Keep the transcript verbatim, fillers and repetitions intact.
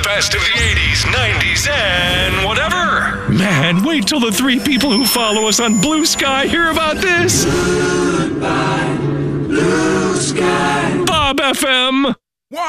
best of the eighties, nineties, and whatever. Man, wait till the three people who follow us on Blue Sky hear about this. Goodbye.